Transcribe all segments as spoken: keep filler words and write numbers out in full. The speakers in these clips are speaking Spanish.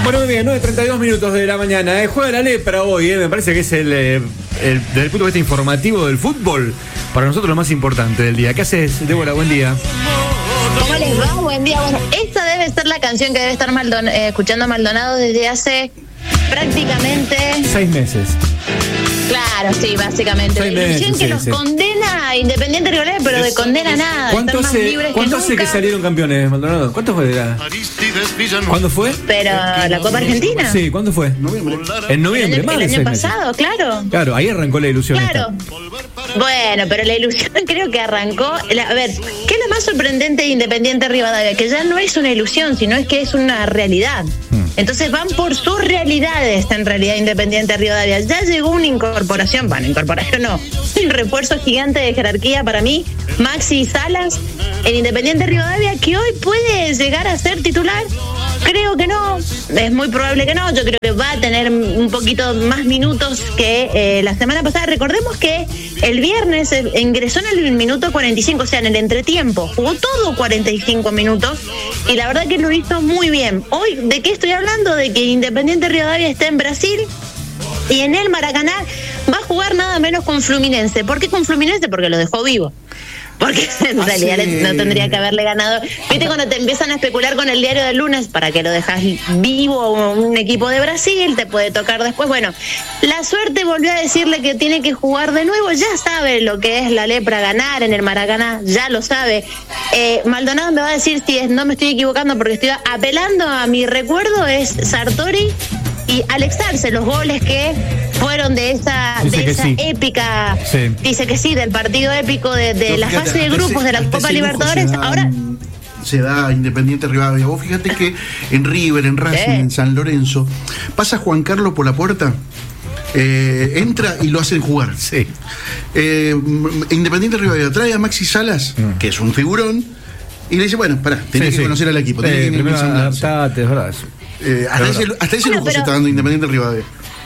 Bueno, muy bien, nueve treinta y dos minutos de la mañana. Eh. Juega la lepra hoy, eh. Me parece que es el, eh, el, desde el punto de vista informativo del fútbol, para nosotros lo más importante del día. ¿Qué haces, Débora? Buen día. ¿Cómo les va? Buen día. Bueno, esta debe ser la canción que debe estar Maldon- eh, escuchando Maldonado desde hace prácticamente... Seis meses. Claro, sí, básicamente. Seis La ilusión meses, que sí, los sí. condena a Independiente Rivadavia, pero de condena nada. ¿Cuánto Están más hace, libres ¿cuánto que hace que nunca. salieron campeones, Maldonado? ¿Cuánto fue? La... ¿Cuándo fue? Pero la Copa Argentina. Sí, ¿cuándo fue? Noviembre. En noviembre, El año, más el de año seis meses. pasado, claro. Claro, ahí arrancó la ilusión. Claro. esta. Bueno, pero la ilusión creo que arrancó. La, a ver, ¿qué es lo más sorprendente de Independiente Rivadavia? Que ya no es una ilusión, sino es que es una realidad. Hmm. Entonces van por sus realidades, en realidad, Independiente Rivadavia. Ya llegó una incorporación, bueno, incorporación no, un refuerzo gigante de jerarquía para mí, Maxi Salas, en Independiente Rivadavia, que hoy puede llegar a ser titular. Creo que no, es muy probable que no. Yo creo que va a tener un poquito más minutos que eh, la semana pasada. Recordemos que el viernes eh, ingresó en el minuto cuarenta y cinco, o sea, en el entretiempo. Jugó todo cuarenta y cinco minutos y la verdad que lo hizo muy bien. Hoy, ¿de qué estoy hablando? De que Independiente Rivadavia está en Brasil y en el Maracaná va a jugar nada menos con Fluminense. ¿Por qué con Fluminense? Porque lo dejó vivo. Porque en Ah, realidad sí. le- no tendría que haberle ganado. ¿Viste cuando te empiezan a especular con el diario del lunes para que lo dejas vivo a un equipo de Brasil? Te puede tocar después. Bueno, la suerte volvió a decirle que tiene que jugar de nuevo. Ya sabe lo que es la lepra ganar en el Maracaná, ya lo sabe. Eh, Maldonado me va a decir si es, no me estoy equivocando porque estoy apelando a mi recuerdo, es Sartori y Alex Arce, los goles que fueron de esa, Dice de que esa sí. épica, Sí. dice que sí, del partido épico de, de No, la fíjate, fase de hasta grupos ese- de la hasta Copa ese lujo Libertadores. se da, Ahora, se da Independiente Rivadavia. Vos fíjate que en River, en Racing, Sí. en San Lorenzo, pasa Juan Carlos por la puerta, eh, entra y lo hacen jugar. Sí. Eh, Independiente Rivadavia trae a Maxi Salas, Mm. que es un figurón, y le dice, bueno, pará, tenés Sí, que sí. conocer al equipo, tenés Eh, que tener primero ensamblarse. adaptate, es verdad. eso. Eh, hasta, Es ese, verdad. hasta ese Bueno, lujo se pero- está dando Independiente Rivadavia.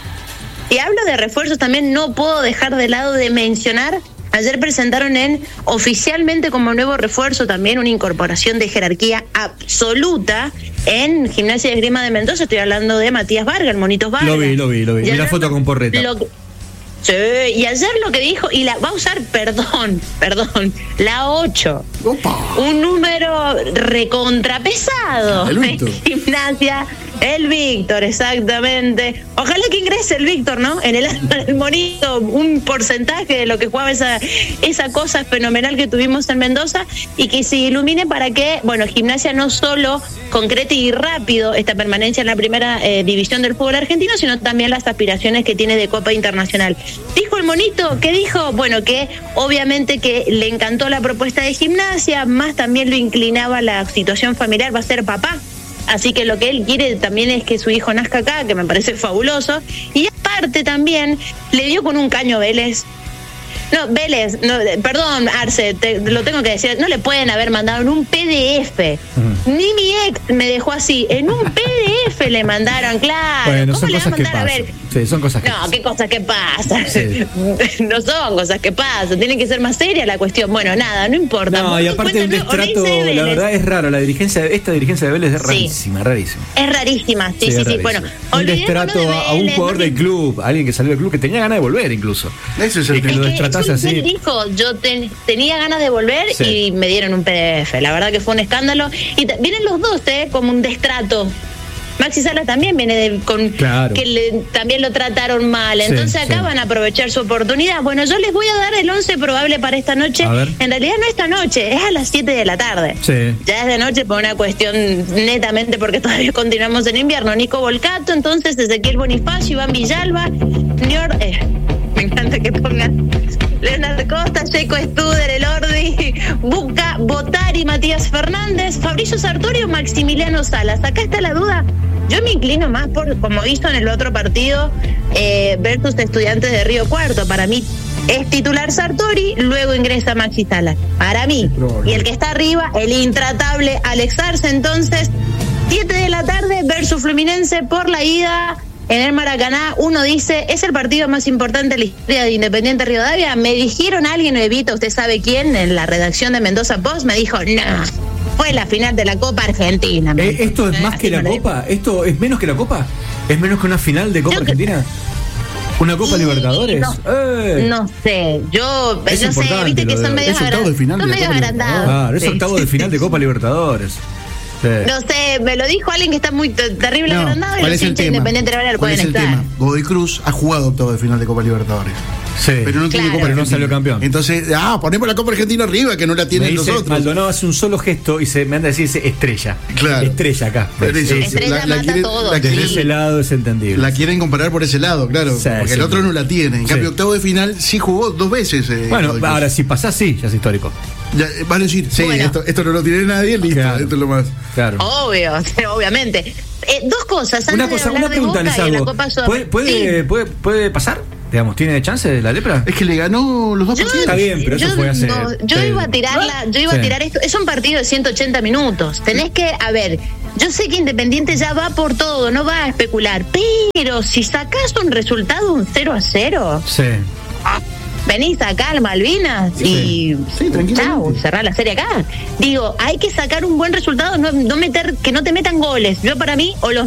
y hablo de refuerzos también, no puedo dejar de lado de mencionar. Ayer presentaron en oficialmente como nuevo refuerzo también una incorporación de jerarquía absoluta en Gimnasia de Esgrima de Mendoza. Estoy hablando de Matías Vargas, el Monitos Vargas. Lo vi, lo vi, lo vi. Y Vi la ayer foto con Porreta. lo que- sí, y ayer lo que dijo, y la va a usar, perdón, perdón, la ocho. Opa. Un número recontrapesado El Víctor. en Gimnasia. El Víctor, exactamente. Ojalá que ingrese el Víctor, ¿no? En el, el monito, un porcentaje de lo que jugaba esa, esa cosa fenomenal que tuvimos en Mendoza y que se ilumine para que, bueno, Gimnasia no solo concrete y rápido esta permanencia en la primera eh, división del fútbol argentino, sino también las aspiraciones que tiene de Copa Internacional. Dijo el monito, ¿qué dijo? Bueno, que obviamente que le encantó la propuesta de Gimnasia, más también lo inclinaba la situación familiar, va a ser papá. Así que lo que él quiere también es que su hijo nazca acá, que me parece fabuloso. Y aparte también le dio con un caño Vélez. No, Vélez, no, perdón, Arce, te, lo tengo que decir, no le pueden haber mandado en un P D F. Ujú. Ni mi ex me dejó así, en un P D F le mandaron, claro. Bueno, ¿Cómo son le va a cosas que mandar a ver? pasan. Sí, son cosas que No, pasan. qué cosas que pasan. Sí. No son cosas que pasan, tiene que ser más seria la cuestión. Bueno, nada, no importa. No, Por y mi aparte cuenta, un no, destrato, Orense de la Vélez. verdad es raro. La dirigencia, esta dirigencia de Vélez es Sí. rarísima, rarísima. Es rarísima, sí, sí, es sí. rarísimo. Bueno, un olvidémonos destrato de a, a un Vélez, jugador no del me- club, a alguien que salió del club, que tenía ganas de volver incluso. Ese es el Y que tema. lo Es que destratás eso así. él dijo, yo ten- tenía ganas de volver Sí. y me dieron un P D F. La verdad que fue un escándalo. Y t- vienen los dos, ¿eh? Como un destrato. Maxi Salas también viene de, con Claro. que le- también lo trataron mal. Sí, Entonces acá sí. van a aprovechar su oportunidad. Bueno, yo les voy a dar el once probable para esta noche. A ver. En realidad no esta noche, es a las siete de la tarde. Sí. Ya es de noche por una cuestión netamente porque todavía continuamos en invierno. Nico Volcato, entonces Ezequiel Bonifacio, Iván Villalba, Nior, eh, me encanta que pongan Leonardo Costa, Checo Studer, Elordi, Buca, Botari, Matías Fernández, Fabricio Sartori o Maximiliano Salas. Acá está la duda. Yo me inclino más por, como hizo en el otro partido, eh, versus Estudiantes de Río Cuarto. Para mí es titular Sartori, luego ingresa Maxi Salas. Para mí. Y el que está arriba, el intratable Alex Arce. Entonces, siete de la tarde versus Fluminense por la ida en el Maracaná. Uno dice, es el partido más importante de la historia de Independiente Rivadavia. Me dijeron alguien, Evita, usted sabe quién, en la redacción de Mendoza Post, me dijo, no, fue la final de la Copa Argentina. Eh, ¿Esto es más que la Copa? ¿Esto es menos que la Copa? ¿Es menos que una final de Copa Yo Argentina? ¿Una Copa Y Libertadores? No, Eh. no sé, yo Es no sé, importante viste que lo de- son medios es octavo de final son de la medios Copa agrandados. Claro, es Sí. octavo de final de Copa Libertadores. Sí. No sé, me lo dijo alguien que está muy t- terrible No, agrandado y ¿cuál los es el hinchas tema? Independiente de Valera lo ¿Cuál pueden es el estar. tema? Godoy Cruz ha jugado octavo de final de Copa Libertadores. Sí. Pero no tiene Claro. Copa Pero no Argentina. salió campeón. Entonces, ah, ponemos la Copa Argentina arriba, que no la Me tienen dice, nosotros. Maldonado hace un solo gesto y se me anda a decir ese estrella. Claro. Estrella acá. Pero eso, Sí, sí. Estrella mata todo, la sí. Desde quieren- ese lado es entendible. la quieren comparar por ese lado, claro. Sí, porque sí. el otro no la tiene. En Sí. cambio, octavo de final sí jugó dos veces. eh, Bueno, Godoy Cruz. ahora si pasás, sí, ya es histórico. Ya, eh, van a decir, sí, Bueno. esto, esto no lo tiene nadie, listo, Claro. esto es lo más. Claro. Obvio, obviamente. Eh, dos cosas, antes Una cosa, de hablar una de pregunta Boca les y de la hago. Copa Sud- ¿Puede, puede, Sí. puede, puede pasar? Digamos, ¿tiene chance de la lepra? Es que le ganó los dos Yo- partidos. Está bien, pero eso yo fue hace- no, yo sí. iba a tirarla, yo iba Sí. a tirar esto. Es un partido de ciento ochenta minutos. Tenés que, a ver, yo sé que Independiente ya va por todo, no va a especular, pero si sacás un resultado un cero a cero, Sí. venís acá al Malvinas y Sí, tranquilamente. chau, cerrar la serie acá. Digo, hay que sacar un buen resultado, no, no meter, que no te metan goles. Yo para mí, o los